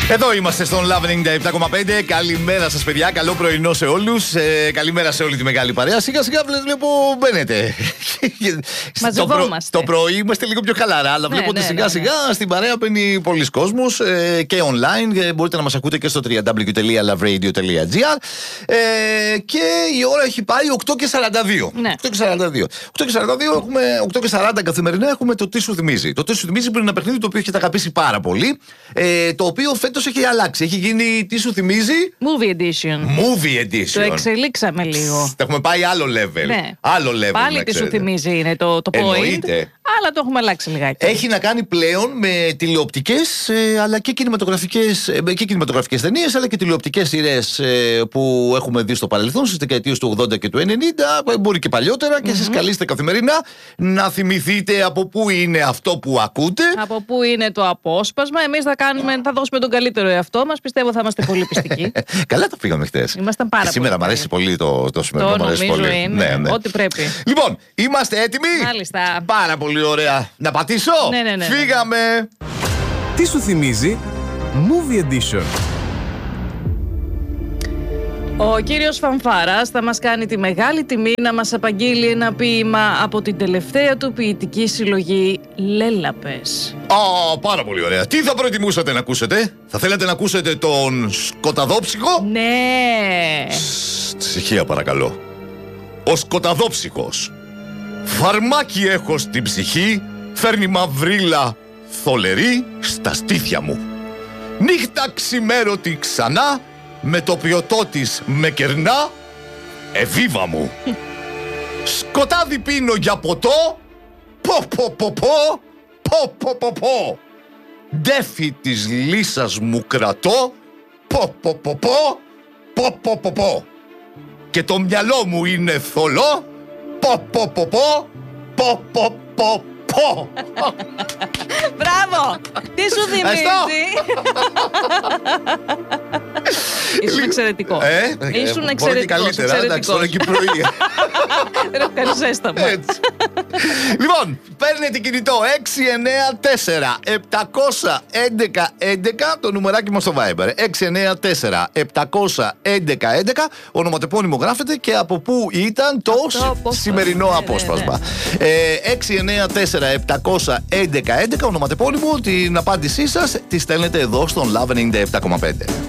Εδώ είμαστε στον Love 97,5. Καλημέρα σας, παιδιά. Καλό πρωινό σε όλους. Καλημέρα σε όλη τη μεγάλη παρέα. Σιγά σιγά βλέπω μπαίνετε. Μαζευόμαστε. Το πρωί είμαστε λίγο πιο χαλαρά, αλλά βλέπω ότι σιγά σιγά στην παρέα μπαίνει πολλοί κόσμος και online. Μπορείτε να μας ακούτε και στο www.loveradio.gr. Και η ώρα έχει πάει 8:42. Ναι. 8:42 έχουμε 8:40 καθημερινά. Έχουμε το Τι σου θυμίζει. Το Τι σου θυμίζει που είναι ένα παιχνίδι το οποίο έχετε αγαπήσει πάρα πολύ. Το οποίο φέτος έχει αλλάξει. Έχει γίνει Τι σου θυμίζει. Movie edition. Το εξελίξαμε λίγο. Το έχουμε πάει άλλο level. Ναι. Άλλο level. Πάλι Τι σου θυμίζει είναι το point. Εννοείται. Αλλά το έχουμε αλλάξει λιγάκι. Έχει να κάνει πλέον με τηλεοπτικές αλλά και κινηματογραφικές ταινίες, αλλά και τηλεοπτικές σειρές που έχουμε δει στο παρελθόν, στις δεκαετίες του 80 και του 90, μπορεί και παλιότερα, και εσείς καλείστε καθημερινά να θυμηθείτε από πού είναι αυτό που ακούτε. Από πού είναι το απόσπασμα. Εμείς θα δώσουμε τον καλύτερο εαυτό μας. Πιστεύω θα είμαστε πολύ πιστικοί. Καλά τα πήγαμε χτες. Ήμασταν πάρα πολύ. Σήμερα μου αρέσει πολύ το σημερινό. Το νομίζω είναι. Ναι. Ό,τι πρέπει. Λοιπόν, είμαστε έτοιμοι. Μάλιστα. Πάρα πολύ ωραία. Να πατήσω. Ναι. Φύγαμε. Τι σου θυμίζει Movie Edition. Ο κύριος Φανφάρας θα μας κάνει τη μεγάλη τιμή να μας απαγγείλει ένα ποίημα από την τελευταία του ποιητική συλλογή Λέλαπες. Πάρα πολύ ωραία. Τι θα προτιμούσατε να ακούσετε? Θα θέλατε να ακούσετε τον Σκοταδόψυχο? Ναι. Ησυχία παρακαλώ. Ο Σκοταδόψυχος. Φαρμάκι έχω στην ψυχή, φέρνει μαυρίλα θολερή στα στήθια μου. Νύχτα ξημέρωτη ξανά, με το ποιοτό της με κερνά, εβίβα μου. Σκοτάδι πίνω για ποτό, πω. Ντέφι της λύσας μου κρατώ, πω. Και το μυαλό μου είναι θολό, πω. Μπράβο! Τι σου θυμίζει? Ήσουν εξαιρετικό. Ήσουν εξαιρετικός. Εντάξει, τώρα και πρωί. Δεν έχω κάνει ζέστα μου. Λοιπόν, παίρνετε κινητό 694-711-11, το νουμεράκι μας στο Viber. 694-711-11, ονοματεπώνυμο γράφετε και από πού ήταν το σημερινό απόσπασμα. 694-711-11, ονοματεπώνυμο, την απάντησή σας τη στέλνετε εδώ στον Love 97,5.